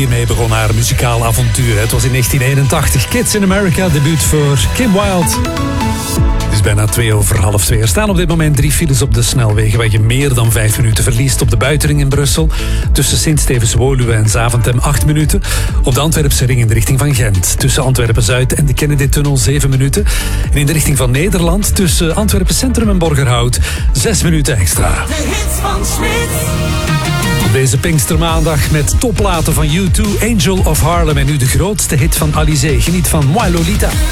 hiermee begon haar muzikaal avontuur. Het was in 1981. Kids in America, debuut voor Kim Wilde. Het is bijna 2:02. Er staan op dit moment 3 files op de snelwegen waar je meer dan 5 minuten verliest. Op de Buitenring in Brussel, tussen Sint-Stevens-Woluwe en Zaventem 8 minuten. Op de Antwerpse ring in de richting van Gent, tussen Antwerpen-Zuid en de Kennedy-tunnel 7 minuten. En in de richting van Nederland, tussen Antwerpen Centrum en Borgerhout 6 minuten extra. De hits van Smit. Op deze Pinkstermaandag met topplaten van U2, Angel of Harlem en nu de grootste hit van Alizé. Geniet van Moi Lolita.